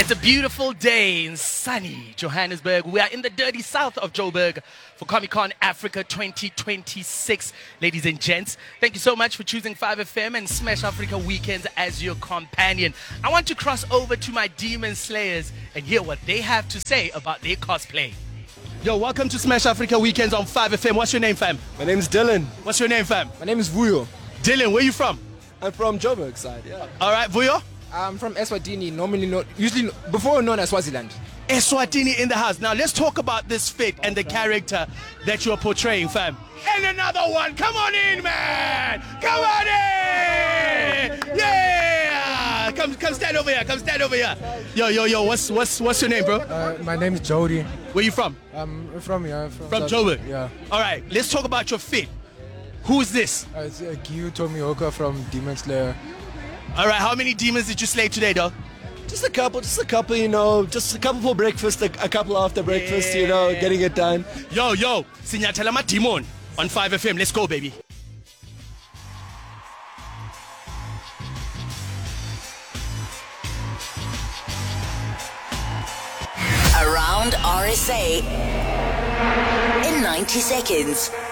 It's a beautiful day in sunny Johannesburg. We are in the dirty south of Joburg for Comic-Con Africa 2026. Ladies and gents, thank you so much for choosing 5FM and Smash Africa Weekends as your companion. I want to cross over to my Demon Slayers and hear what they have to say about their cosplay. Yo, welcome to Smash Africa Weekends on 5FM. What's your name, fam? My name is Dylan. What's your name, fam? My name is Vuyo. Dylan, where you from? I'm from Joburg side, yeah. All right, Vuyo? I'm from Eswatini, usually before known as Swaziland. Eswatini in the house. Now let's talk about this fit and the character that you're portraying, fam. And another one. Come on in, man. Come on in. Yeah. Come stand over here. Come stand over here. Yo. What's your name, bro? My name is Jody. Where you from? I'm from Joburg. Yeah. All right. Let's talk about your fit. Who's this? It's Gyu Tomioka from Demon Slayer. All right. How many demons did you slay today, dog? Just a couple, you know, just a couple for breakfast, a couple after breakfast, you know, getting it done. Yo, Sinyathela ma Demon on 5FM. Let's go, baby. Around RSA in 90 seconds.